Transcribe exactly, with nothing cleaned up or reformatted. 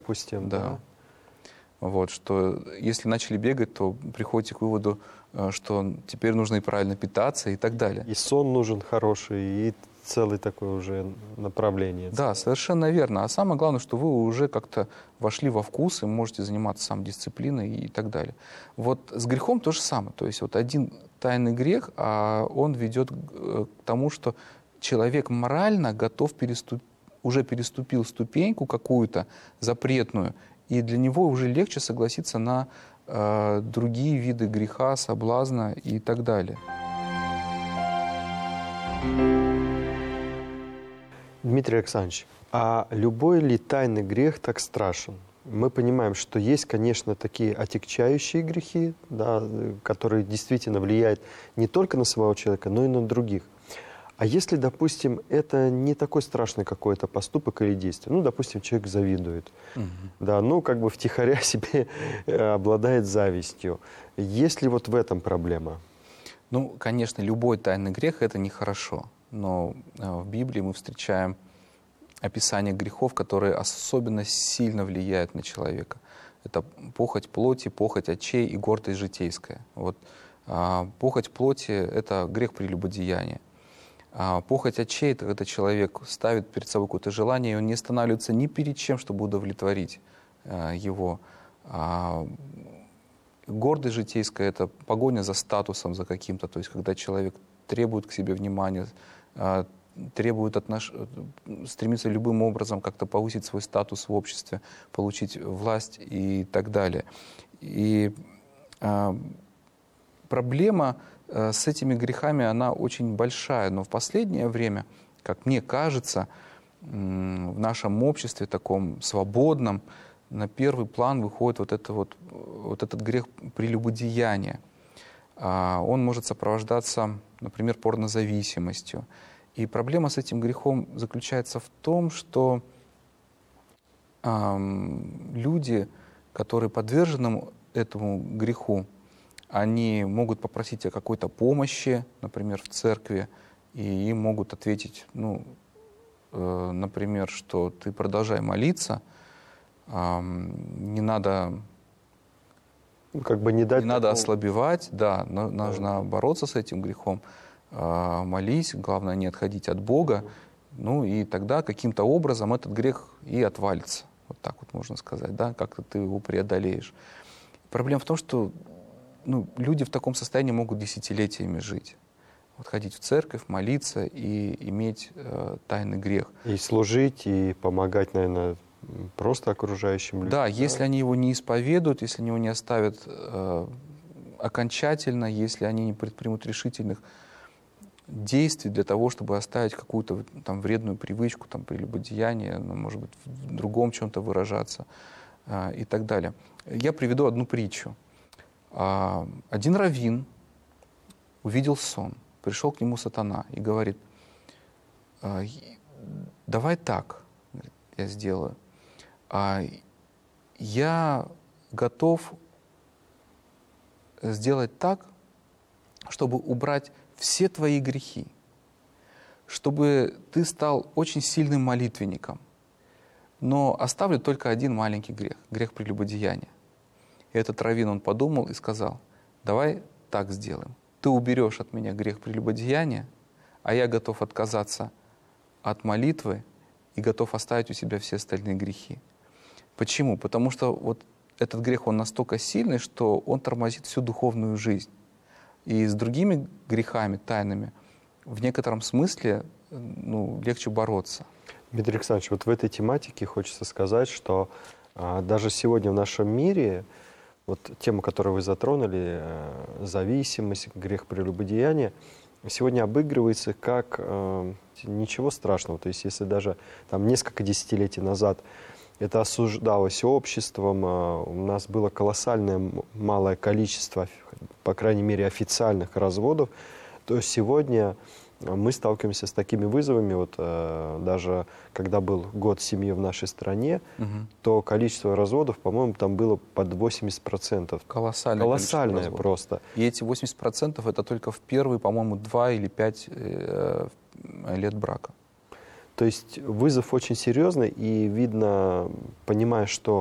Допустим, Да. да. Вот, что если начали бегать, то приходите к выводу, что теперь нужно и правильно питаться и так далее. И сон нужен хороший, и целый такое уже направление. Да, совершенно верно. А самое главное, что вы уже как-то вошли во вкус и можете заниматься самодисциплиной и так далее. Вот с грехом то же самое. То есть вот один тайный грех, а он ведет к тому, что человек морально готов переступить, уже переступил ступеньку какую-то запретную, и для него уже легче согласиться на э, другие виды греха, соблазна и так далее. Дмитрий Александрович, а любой ли тайный грех так страшен? Мы понимаем, что есть, конечно, такие отягчающие грехи, да, которые действительно влияют не только на самого человека, но и на других. А если, допустим, это не такой страшный какой-то поступок или действие, ну, допустим, человек завидует, угу. да, ну, как бы втихаря себе обладает завистью, есть ли вот в этом проблема? Ну, конечно, любой тайный грех – это нехорошо, но в Библии мы встречаем описание грехов, которые особенно сильно влияют на человека. Это похоть плоти, похоть очей и гордость житейская. Вот, а, похоть плоти – это грех прелюбодеяния. А похоть очей – это когда человек ставит перед собой какое-то желание, и он не останавливается ни перед чем, чтобы удовлетворить а, его. А, гордость житейская – это погоня за статусом, за каким-то. То есть когда человек требует к себе внимания, а, требует отнош... стремится любым образом как-то повысить свой статус в обществе, получить власть и так далее. И а, проблема с этими грехами, она очень большая, но в последнее время, как мне кажется, в нашем обществе, таком свободном, на первый план выходит вот, это вот, вот этот грех прелюбодеяния. Он может сопровождаться, например, порнозависимостью. И проблема с этим грехом заключается в том, что люди, которые подвержены этому греху, они могут попросить о какой-то помощи, например, в церкви, и им могут ответить, ну, э, например, что ты продолжай молиться, э, не надо, как бы не дать не надо такого... ослабевать, да, но, да, нужно бороться с этим грехом, э, молись, главное не отходить от Бога, ну и тогда каким-то образом этот грех и отвалится, вот так вот можно сказать, да, как-то ты его преодолеешь. Проблема в том, что ну, люди в таком состоянии могут десятилетиями жить. Вот ходить в церковь, молиться и иметь э, тайный грех. И служить, и помогать, наверное, просто окружающим людям. Да, да, если они его не исповедуют, если они его не оставят э, окончательно, если они не предпримут решительных действий для того, чтобы оставить какую-то там вредную привычку, там, прелюбодеяние, ну, может быть, в другом чем-то выражаться э, и так далее. Я приведу одну притчу. Один раввин увидел сон, пришел к нему сатана и говорит: давай так, я сделаю, я готов сделать так, чтобы убрать все твои грехи, чтобы ты стал очень сильным молитвенником, но оставлю только один маленький грех, грех прелюбодеяния. И этот раввин, он подумал и сказал: давай так сделаем. Ты уберешь от меня грех прелюбодеяния, а я готов отказаться от молитвы и готов оставить у себя все остальные грехи. Почему? Потому что вот этот грех, он настолько сильный, что он тормозит всю духовную жизнь. И с другими грехами, тайными, в некотором смысле ну, легче бороться. Дмитрий Александрович, вот в этой тематике хочется сказать, что а, даже сегодня в нашем мире вот тему, которую вы затронули, зависимость, грех прелюбодеяния, сегодня обыгрывается как э, ничего страшного. То есть если даже там, несколько десятилетий назад это осуждалось обществом, э, у нас было колоссальное малое количество, по крайней мере, официальных разводов, то сегодня мы сталкиваемся с такими вызовами. Вот, э, даже когда был год семьи в нашей стране, угу. то количество разводов, по-моему, там было под восемьдесят процентов. Колоссальное, Колоссальное просто. И эти восемьдесят процентов это только в первые, по-моему, два или пять э, лет брака. То есть вызов очень серьезный, и видно, понимая, что